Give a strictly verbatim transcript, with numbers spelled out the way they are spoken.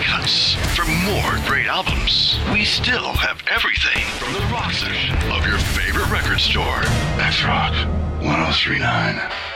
cuts. For more great albums, we still have everything from the rock section of your favorite record store. That's Rock one oh three point nine.